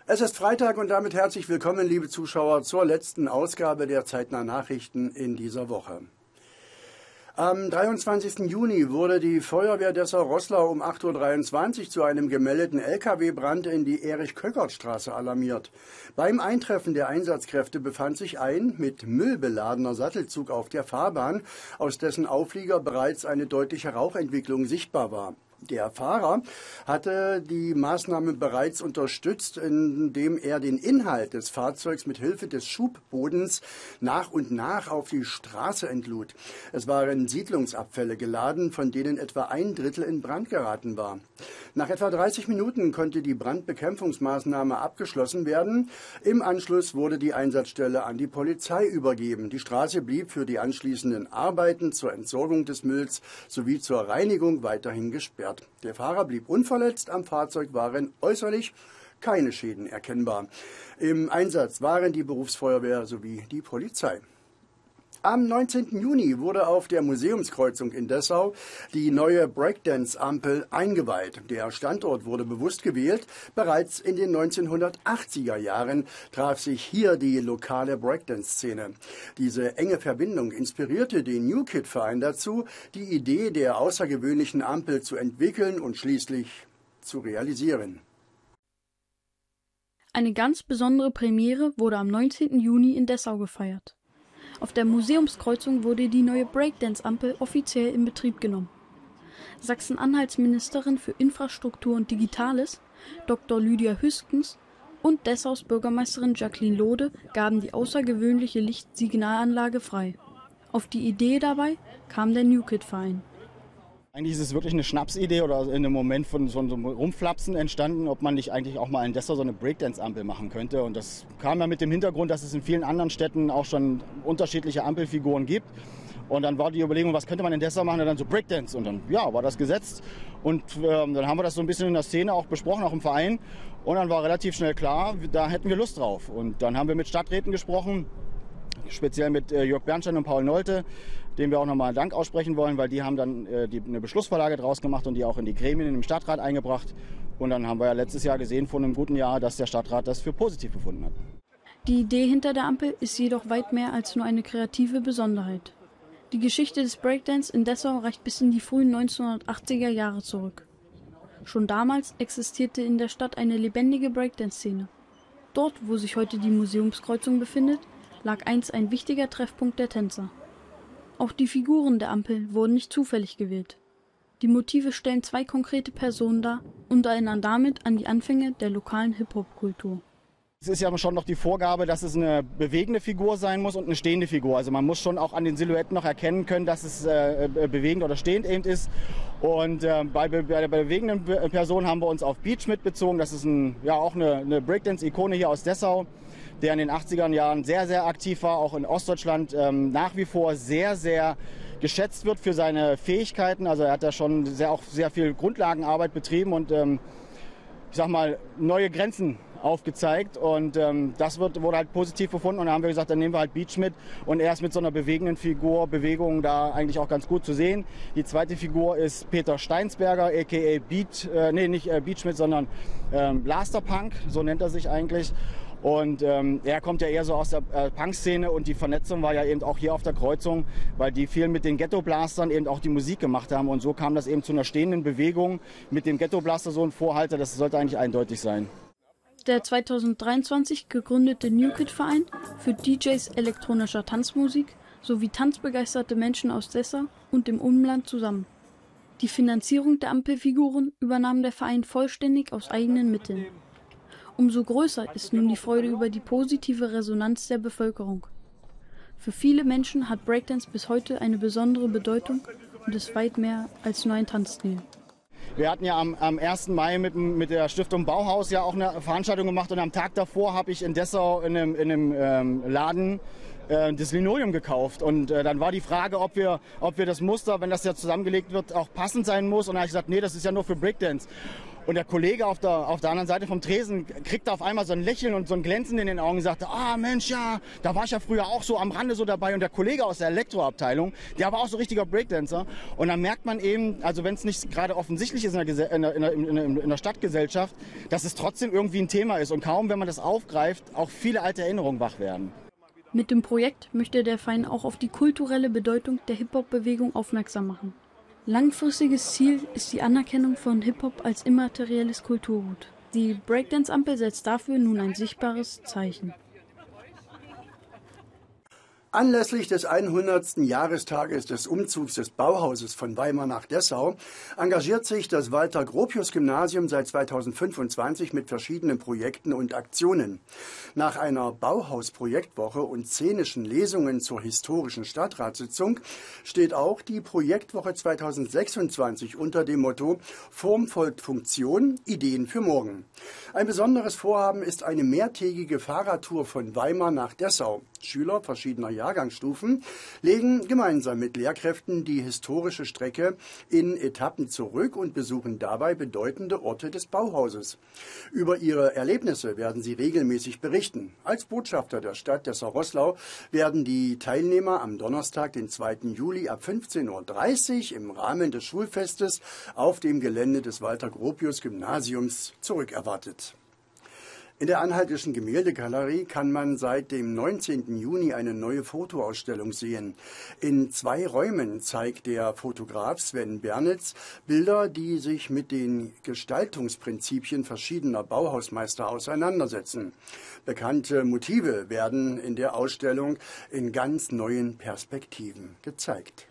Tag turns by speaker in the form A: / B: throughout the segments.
A: Es ist Freitag und damit herzlich willkommen, liebe Zuschauer, zur letzten Ausgabe der Zeitnah Nachrichten in dieser Woche. Am 23. Juni wurde die Feuerwehr Dessau-Roßlau um 8:23 Uhr zu einem gemeldeten Lkw-Brand in die Erich-Köckert-Straße alarmiert. Beim Eintreffen der Einsatzkräfte befand sich ein mit Müll beladener Sattelzug auf der Fahrbahn, aus dessen Auflieger bereits eine deutliche Rauchentwicklung sichtbar war. Der Fahrer hatte die Maßnahme bereits unterstützt, indem er den Inhalt des Fahrzeugs mit Hilfe des Schubbodens nach und nach auf die Straße entlud. Es waren Siedlungsabfälle geladen, von denen etwa 1/3 in Brand geraten war. Nach etwa 30 Minuten konnte die Brandbekämpfungsmaßnahme abgeschlossen werden. Im Anschluss wurde die Einsatzstelle an die Polizei übergeben. Die Straße blieb für die anschließenden Arbeiten zur Entsorgung des Mülls sowie zur Reinigung weiterhin gesperrt. Der Fahrer blieb unverletzt, am Fahrzeug waren äußerlich keine Schäden erkennbar. Im Einsatz waren die Berufsfeuerwehr sowie die Polizei. Am 19. Juni wurde auf der Museumskreuzung in Dessau die neue Breakdance-Ampel eingeweiht. Der Standort wurde bewusst gewählt. Bereits in den 1980er Jahren traf sich hier die lokale Breakdance-Szene. Diese enge Verbindung inspirierte den New Kid Verein dazu, die Idee der außergewöhnlichen Ampel zu entwickeln und schließlich zu realisieren.
B: Eine ganz besondere Premiere wurde am 19. Juni in Dessau gefeiert. Auf der Museumskreuzung wurde die neue Breakdance-Ampel offiziell in Betrieb genommen. Sachsen-Anhalts Ministerin für Infrastruktur und Digitales, Dr. Lydia Hüskens, und Dessaus Bürgermeisterin Jacqueline Lode gaben die außergewöhnliche Lichtsignalanlage frei. Auf die Idee dabei kam der New Kid Verein.
C: Eigentlich ist es wirklich eine Schnapsidee oder in einem Moment von so einem Rumflapsen entstanden, ob man nicht eigentlich auch mal in Dessau so eine Breakdance-Ampel machen könnte. Und das kam ja mit dem Hintergrund, dass es in vielen anderen Städten auch schon unterschiedliche Ampelfiguren gibt. Und dann war die Überlegung, was könnte man in Dessau machen? Und dann so Breakdance. Und dann war das gesetzt. Und dann haben wir das so ein bisschen in der Szene auch besprochen, auch im Verein. Und dann war relativ schnell klar, da hätten wir Lust drauf. Und dann haben wir mit Stadträten gesprochen, speziell mit Jörg Bernstein und Paul Nolte, dem wir auch nochmal Dank aussprechen wollen, weil die haben dann eine Beschlussvorlage draus gemacht und die auch in die Gremien im Stadtrat eingebracht. Und dann haben wir ja letztes Jahr gesehen, vor einem guten Jahr, dass der Stadtrat das für positiv befunden hat.
B: Die Idee hinter der Ampel ist jedoch weit mehr als nur eine kreative Besonderheit. Die Geschichte des Breakdance in Dessau reicht bis in die frühen 1980er Jahre zurück. Schon damals existierte in der Stadt eine lebendige Breakdance-Szene. Dort, wo sich heute die Museumskreuzung befindet, lag einst ein wichtiger Treffpunkt der Tänzer. Auch die Figuren der Ampel wurden nicht zufällig gewählt. Die Motive stellen zwei konkrete Personen dar und erinnern damit an die Anfänge der lokalen Hip-Hop-Kultur.
C: Es ist ja schon noch die Vorgabe, dass es eine bewegende Figur sein muss und eine stehende Figur. Also man muss schon auch an den Silhouetten noch erkennen können, dass es bewegend oder stehend eben ist. Und bei der bewegenden Person haben wir uns auf Beach mitbezogen. Das ist auch eine Breakdance-Ikone hier aus Dessau, der in den 80er Jahren sehr, sehr aktiv war, auch in Ostdeutschland nach wie vor sehr, sehr geschätzt wird für seine Fähigkeiten. Also er hat da schon auch sehr viel Grundlagenarbeit betrieben und neue Grenzen aufgezeigt. Und das wurde halt positiv befunden. Und dann haben wir gesagt, dann nehmen wir halt Beach mit. Und er ist mit so einer bewegenden Bewegung da eigentlich auch ganz gut zu sehen. Die zweite Figur ist Peter Steinsberger, a.k.a. Beach mit, sondern Blasterpunk, so nennt er sich eigentlich. Und er kommt ja eher so aus der Punk-Szene und die Vernetzung war ja eben auch hier auf der Kreuzung, weil die viel mit den Ghetto-Blastern eben auch die Musik gemacht haben. Und so kam das eben zu einer stehenden Bewegung mit dem Ghetto-Blaster, so ein Vorhalter. Das sollte eigentlich eindeutig sein.
B: Der 2023 gegründete New Kid Verein führt DJs elektronischer Tanzmusik sowie tanzbegeisterte Menschen aus Dessau und dem Umland zusammen. Die Finanzierung der Ampelfiguren übernahm der Verein vollständig aus eigenen Mitteln. Umso größer ist nun die Freude über die positive Resonanz der Bevölkerung. Für viele Menschen hat Breakdance bis heute eine besondere Bedeutung und ist weit mehr als nur ein Tanzstil.
C: Wir hatten ja am 1. Mai mit der Stiftung Bauhaus ja auch eine Veranstaltung gemacht und am Tag davor habe ich in Dessau in einem Laden das Linoleum gekauft. Und dann war die Frage, ob wir das Muster, wenn das ja zusammengelegt wird, auch passend sein muss. Und da habe ich gesagt, nee, das ist ja nur für Breakdance. Und der Kollege auf der anderen Seite vom Tresen kriegte auf einmal so ein Lächeln und so ein Glänzen in den Augen und sagte, Mensch, ja, da war ich ja früher auch so am Rande so dabei. Und der Kollege aus der Elektroabteilung, der war auch so richtiger Breakdancer. Und dann merkt man eben, also wenn es nicht gerade offensichtlich ist in der Stadtgesellschaft, dass es trotzdem irgendwie ein Thema ist. Und kaum, wenn man das aufgreift, auch viele alte Erinnerungen wach werden.
B: Mit dem Projekt möchte der Verein auch auf die kulturelle Bedeutung der Hip-Hop-Bewegung aufmerksam machen. Langfristiges Ziel ist die Anerkennung von Hip-Hop als immaterielles Kulturgut. Die Breakdance-Ampel setzt dafür nun ein sichtbares Zeichen.
A: Anlässlich des 100. Jahrestages des Umzugs des Bauhauses von Weimar nach Dessau engagiert sich das Walter-Gropius-Gymnasium seit 2025 mit verschiedenen Projekten und Aktionen. Nach einer Bauhaus-Projektwoche und szenischen Lesungen zur historischen Stadtratssitzung steht auch die Projektwoche 2026 unter dem Motto Form folgt Funktion, Ideen für morgen. Ein besonderes Vorhaben ist eine mehrtägige Fahrradtour von Weimar nach Dessau. Schüler verschiedener Jahrgangsstufen legen gemeinsam mit Lehrkräften die historische Strecke in Etappen zurück und besuchen dabei bedeutende Orte des Bauhauses. Über ihre Erlebnisse werden sie regelmäßig berichten. Als Botschafter der Stadt Dessau-Roßlau werden die Teilnehmer am Donnerstag, den 2. Juli ab 15:30 Uhr im Rahmen des Schulfestes auf dem Gelände des Walter-Gropius-Gymnasiums zurückerwartet. In der Anhaltischen Gemäldegalerie kann man seit dem 19. Juni eine neue Fotoausstellung sehen. In 2 Räumen zeigt der Fotograf Sven Bernitz Bilder, die sich mit den Gestaltungsprinzipien verschiedener Bauhausmeister auseinandersetzen. Bekannte Motive werden in der Ausstellung in ganz neuen Perspektiven gezeigt.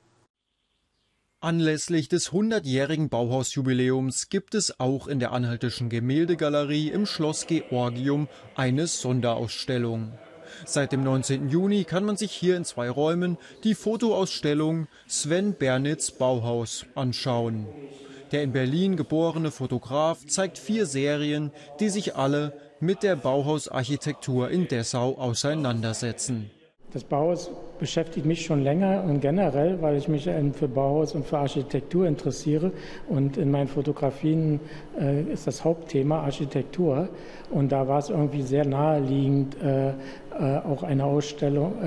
D: Anlässlich des 100-jährigen Bauhausjubiläums gibt es auch in der Anhaltischen Gemäldegalerie im Schloss Georgium eine Sonderausstellung. Seit dem 19. Juni kann man sich hier in 2 Räumen die Fotoausstellung Sven Bernitz Bauhaus anschauen. Der in Berlin geborene Fotograf zeigt 4 Serien, die sich alle mit der Bauhausarchitektur in Dessau auseinandersetzen.
E: Das Bauhaus beschäftigt mich schon länger und generell, weil ich mich für Bauhaus und für Architektur interessiere. Und in meinen Fotografien ist das Hauptthema Architektur. Und da war es irgendwie sehr naheliegend, auch eine Ausstellung,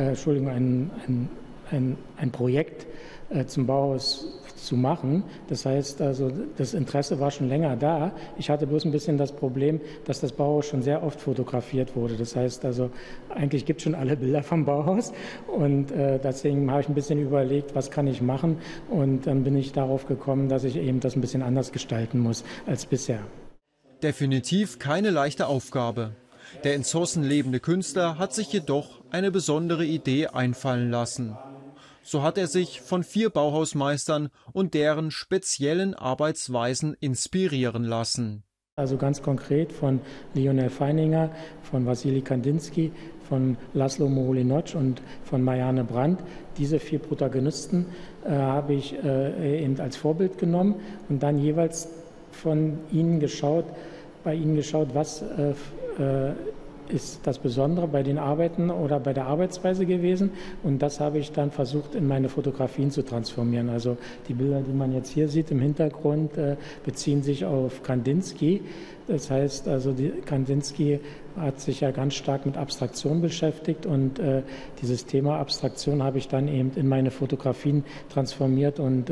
E: ein Projekt zum Bauhaus zu machen. Das heißt, also das Interesse war schon länger da. Ich hatte bloß ein bisschen das Problem, dass das Bauhaus schon sehr oft fotografiert wurde. Das heißt, also eigentlich gibt es schon alle Bilder vom Bauhaus und deswegen habe ich ein bisschen überlegt, was kann ich machen, und dann bin ich darauf gekommen, dass ich eben das ein bisschen anders gestalten muss als bisher.
D: Definitiv keine leichte Aufgabe. Der in Zossen lebende Künstler hat sich jedoch eine besondere Idee einfallen lassen. So hat er sich von 4 Bauhausmeistern und deren speziellen Arbeitsweisen inspirieren lassen.
E: Also ganz konkret von Lionel Feininger, von Wassily Kandinsky, von Laszlo Moholy-Nagy und von Marianne Brandt. Diese 4 Protagonisten habe ich eben als Vorbild genommen und dann jeweils bei ihnen geschaut, was ist das Besondere bei den Arbeiten oder bei der Arbeitsweise gewesen, und das habe ich dann versucht in meine Fotografien zu transformieren. Also die Bilder, die man jetzt hier sieht im Hintergrund, beziehen sich auf Kandinsky. Das heißt, also Kandinsky hat sich ja ganz stark mit Abstraktion beschäftigt, und dieses Thema Abstraktion habe ich dann eben in meine Fotografien transformiert, und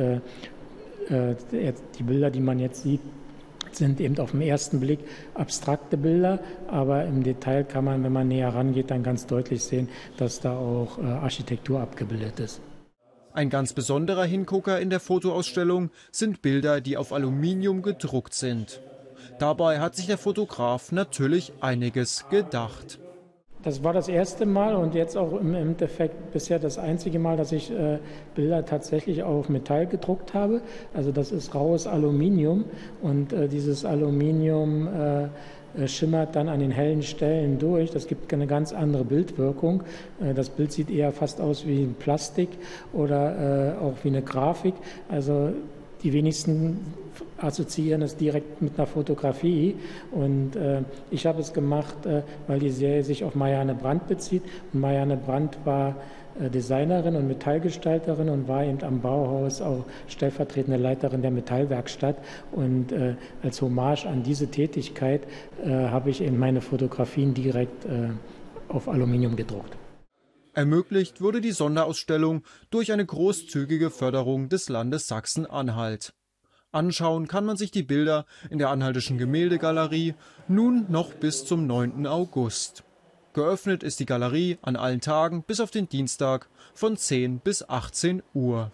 E: die Bilder, die man jetzt sieht, sind eben auf den ersten Blick abstrakte Bilder, aber im Detail kann man, wenn man näher rangeht, dann ganz deutlich sehen, dass da auch Architektur abgebildet ist.
D: Ein ganz besonderer Hingucker in der Fotoausstellung sind Bilder, die auf Aluminium gedruckt sind. Dabei hat sich der Fotograf natürlich einiges gedacht.
E: Das war das erste Mal und jetzt auch im Endeffekt bisher das einzige Mal, dass ich Bilder tatsächlich auf Metall gedruckt habe. Also das ist raues Aluminium, und dieses Aluminium schimmert dann an den hellen Stellen durch. Das gibt eine ganz andere Bildwirkung. Das Bild sieht eher fast aus wie ein Plastik oder auch wie eine Grafik. Also Die wenigsten assoziieren es direkt mit einer Fotografie. Und ich habe es gemacht, weil die Serie sich auf Marianne Brandt bezieht. Und Marianne Brandt war Designerin und Metallgestalterin und war eben am Bauhaus auch stellvertretende Leiterin der Metallwerkstatt. Und als Hommage an diese Tätigkeit habe ich eben meine Fotografien direkt auf Aluminium gedruckt.
D: Ermöglicht wurde die Sonderausstellung durch eine großzügige Förderung des Landes Sachsen-Anhalt. Anschauen kann man sich die Bilder in der Anhaltischen Gemäldegalerie nun noch bis zum 9. August. Geöffnet ist die Galerie an allen Tagen bis auf den Dienstag von 10 bis 18 Uhr.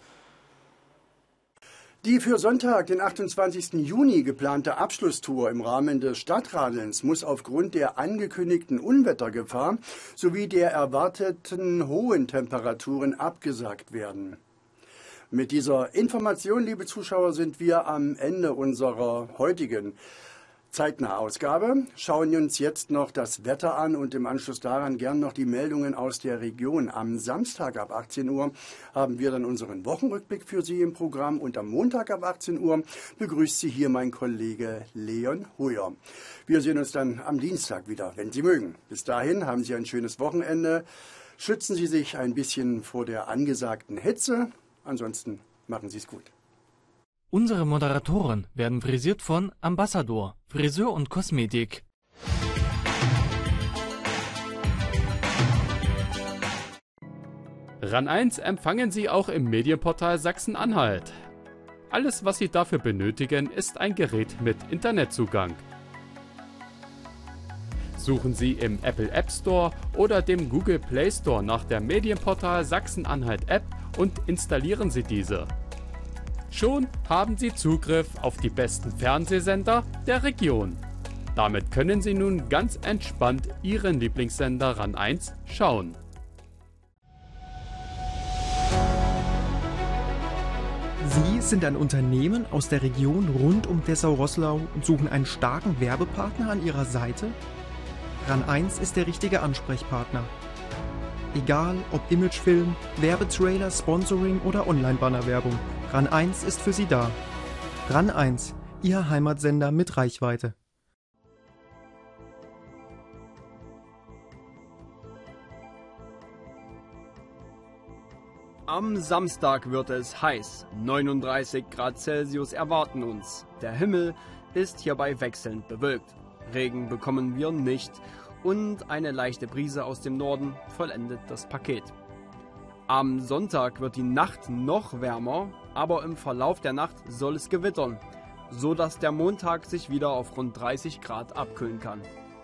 A: Die für Sonntag, den 28. Juni geplante Abschlusstour im Rahmen des Stadtradelns muss aufgrund der angekündigten Unwettergefahr sowie der erwarteten hohen Temperaturen abgesagt werden. Mit dieser Information, liebe Zuschauer, sind wir am Ende unserer heutigen Zeitnah-Ausgabe. Schauen uns jetzt noch das Wetter an und im Anschluss daran gern noch die Meldungen aus der Region. Am Samstag ab 18 Uhr haben wir dann unseren Wochenrückblick für Sie im Programm und am Montag ab 18 Uhr begrüßt Sie hier mein Kollege Leon Huyer. Wir sehen uns dann am Dienstag wieder, wenn Sie mögen. Bis dahin haben Sie ein schönes Wochenende. Schützen Sie sich ein bisschen vor der angesagten Hitze. Ansonsten machen Sie es gut.
F: Unsere Moderatoren werden frisiert von Ambassador, Friseur und Kosmetik.
G: RAN 1 empfangen Sie auch im Medienportal Sachsen-Anhalt. Alles, was Sie dafür benötigen, ist ein Gerät mit Internetzugang. Suchen Sie im Apple App Store oder dem Google Play Store nach der Medienportal Sachsen-Anhalt App und installieren Sie diese. Schon haben Sie Zugriff auf die besten Fernsehsender der Region. Damit können Sie nun ganz entspannt Ihren Lieblingssender RAN 1 schauen.
H: Sie sind ein Unternehmen aus der Region rund um Dessau-Roßlau und suchen einen starken Werbepartner an Ihrer Seite? RAN 1 ist der richtige Ansprechpartner. Egal ob Imagefilm, Werbetrailer, Sponsoring oder Online-Bannerwerbung, RAN 1 ist für Sie da. RAN 1, Ihr Heimatsender mit Reichweite.
I: Am Samstag wird es heiß. 39 Grad Celsius erwarten uns. Der Himmel ist hierbei wechselnd bewölkt. Regen bekommen wir nicht. Und eine leichte Brise aus dem Norden vollendet das Paket. Am Sonntag wird die Nacht noch wärmer, aber im Verlauf der Nacht soll es gewittern, so dass der Montag sich wieder auf rund 30 Grad abkühlen kann.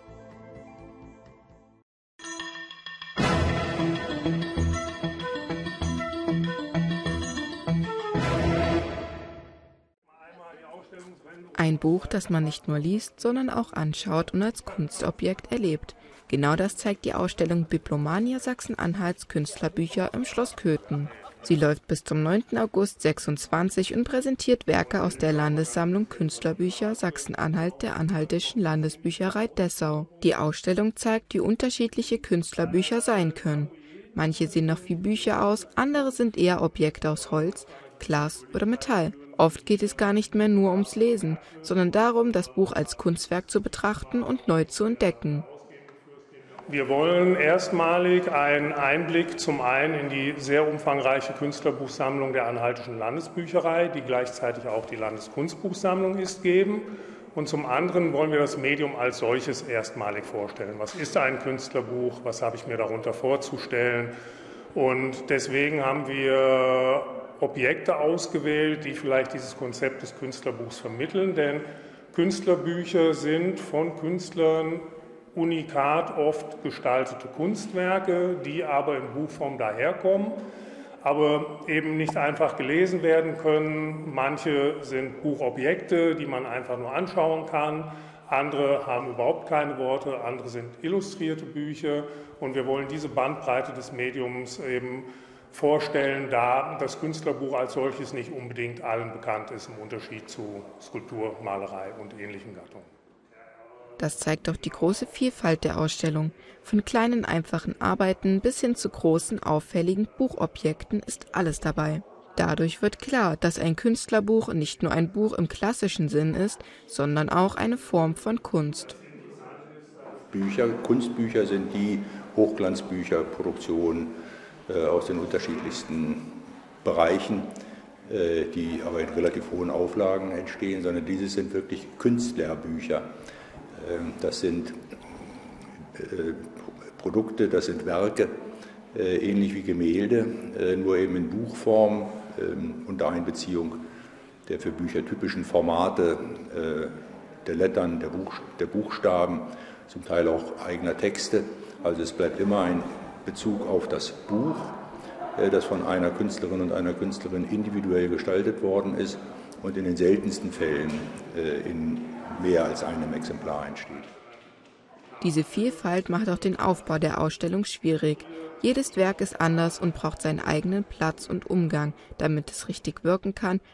J: Ein Buch, das man nicht nur liest, sondern auch anschaut und als Kunstobjekt erlebt. Genau das zeigt die Ausstellung Bibliomania Sachsen-Anhalts Künstlerbücher im Schloss Köthen. Sie läuft bis zum 9. August 26 und präsentiert Werke aus der Landessammlung Künstlerbücher Sachsen-Anhalt der Anhaltischen Landesbücherei Dessau. Die Ausstellung zeigt, wie unterschiedliche Künstlerbücher sein können. Manche sehen noch wie Bücher aus, andere sind eher Objekte aus Holz, Glas oder Metall. Oft geht es gar nicht mehr nur ums Lesen, sondern darum, das Buch als Kunstwerk zu betrachten und neu zu entdecken.
K: Wir wollen erstmalig einen Einblick zum einen in die sehr umfangreiche Künstlerbuchsammlung der Anhaltischen Landesbücherei, die gleichzeitig auch die Landeskunstbuchsammlung ist, geben. Und zum anderen wollen wir das Medium als solches erstmalig vorstellen. Was ist ein Künstlerbuch? Was habe ich mir darunter vorzustellen? Und deswegen haben wir Objekte ausgewählt, die vielleicht dieses Konzept des Künstlerbuchs vermitteln. Denn Künstlerbücher sind von Künstlern unikat oft gestaltete Kunstwerke, die aber in Buchform daherkommen, aber eben nicht einfach gelesen werden können. Manche sind Buchobjekte, die man einfach nur anschauen kann. Andere haben überhaupt keine Worte, andere sind illustrierte Bücher. Und wir wollen diese Bandbreite des Mediums eben vorstellen, da das Künstlerbuch als solches nicht unbedingt allen bekannt ist, im Unterschied zu Skulptur, Malerei und ähnlichen Gattungen.
J: Das zeigt auch die große Vielfalt der Ausstellung. Von kleinen, einfachen Arbeiten bis hin zu großen, auffälligen Buchobjekten ist alles dabei. Dadurch wird klar, dass ein Künstlerbuch nicht nur ein Buch im klassischen Sinn ist, sondern auch eine Form von Kunst.
L: Kunstbücher sind die Hochglanzbücher, Produktionen aus den unterschiedlichsten Bereichen, die aber in relativ hohen Auflagen entstehen, sondern dieses sind wirklich Künstlerbücher. Das sind Produkte, das sind Werke, ähnlich wie Gemälde, nur eben in Buchform, unter Einbeziehung der für Bücher typischen Formate, der Lettern, der Buchstaben, zum Teil auch eigener Texte. Also es bleibt immer ein Bezug auf das Buch, das von einer Künstlerin und einer Künstlerin individuell gestaltet worden ist und in den seltensten Fällen in mehr als einem Exemplar entsteht.
J: Diese Vielfalt macht auch den Aufbau der Ausstellung schwierig. Jedes Werk ist anders und braucht seinen eigenen Platz und Umgang, damit es richtig wirken kann